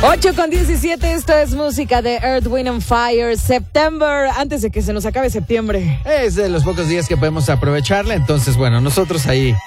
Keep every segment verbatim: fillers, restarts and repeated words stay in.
ocho con diecisiete, esto es música de Earth, Wind and Fire, September, antes de que se nos acabe septiembre. Es de los pocos días que podemos aprovecharla, entonces bueno, nosotros ahí...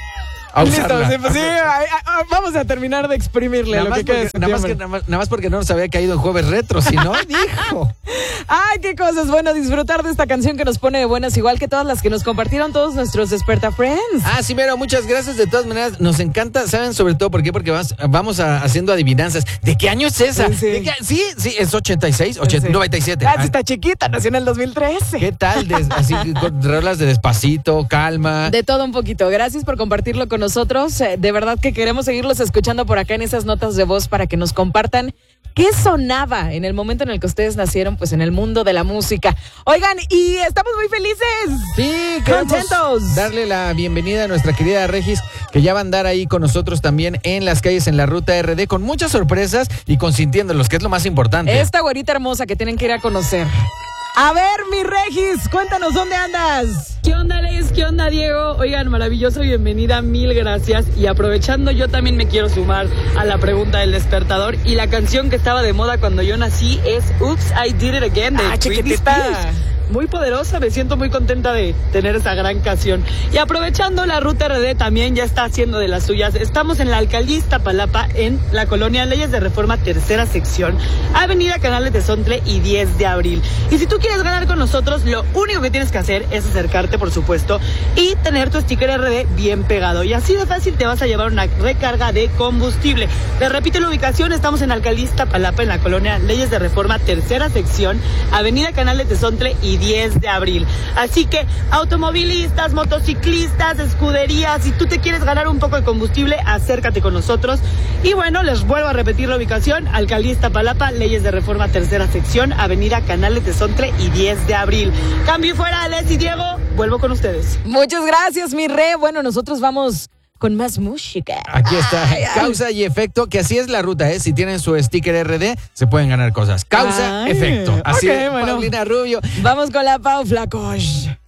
Listo, sí, pues sí, ay, ay, vamos a terminar de exprimirle nada lo que queda de nada, más que, nada, más, nada más porque no nos había caído en jueves retro, si no, dijo. Ay, qué cosas. Bueno, disfrutar de esta canción que nos pone de buenas, igual que todas las que nos compartieron todos nuestros Desperta Friends. Ah, sí, pero muchas gracias de todas maneras. Nos encanta, ¿saben sobre todo por qué? Porque vamos, vamos a, haciendo adivinanzas. ¿De qué año es esa? Sí, ¿De qué, sí, sí, es ochenta y seis, ochenta, sí. noventa y siete. Ah, sí, está chiquita, nació en el dos mil trece. ¿Qué tal? De, así, con rolas de Despacito, Calma. De todo un poquito. Gracias por compartirlo con nosotros. De verdad que queremos seguirlos escuchando por acá en esas notas de voz para que nos compartan qué sonaba en el momento en el que ustedes nacieron, pues en el mundo de la música. Oigan, y estamos muy felices. Sí, contentos. Darle la bienvenida a nuestra querida Regis, que ya va a andar ahí con nosotros también en las calles en la Ruta R D, con muchas sorpresas y consintiéndolos, que es lo más importante. Esta güerita hermosa que tienen que ir a conocer. A ver, mi Regis, cuéntanos, ¿dónde andas? ¿Qué onda, Les? ¿Qué onda, Diego? Oigan, maravillosa bienvenida, mil gracias. Y aprovechando, yo también me quiero sumar a la pregunta del despertador. Y la canción que estaba de moda cuando yo nací es Oops, I Did It Again, de Ah, Britney Spears. Muy poderosa, me siento muy contenta de tener esa gran canción. Y aprovechando, la Ruta R D también ya está haciendo de las suyas. Estamos en la Alcaldía Iztapalapa, en la colonia Leyes de Reforma, tercera sección, Avenida Canal de Tezontle y diez de abril. Y si tú quieres ganar con nosotros, lo único que tienes que hacer es acercarte, por supuesto, y tener tu sticker R D bien pegado. Y así de fácil te vas a llevar una recarga de combustible. Te repito la ubicación, estamos en la Alcaldía Iztapalapa, en la colonia Leyes de Reforma, tercera sección, Avenida Canal de Tezontle y diez de abril. Así que automovilistas, motociclistas, escuderías, si tú te quieres ganar un poco de combustible, acércate con nosotros. Y bueno, les vuelvo a repetir la ubicación: Alcaldía Iztapalapa, Leyes de Reforma, tercera sección, Avenida Canal de Tezontle y diez de abril. Cambio y fuera, Les y Diego, vuelvo con ustedes. Muchas gracias, mi re. Bueno, nosotros vamos con más música. Aquí está, ay, causa ay. y efecto, que así es la ruta, ¿eh? Si tienen su sticker R D, se pueden ganar cosas. Causa, ay. efecto. Así Okay, es, bueno. Paulina Rubio. Vamos con la Pau Flacos.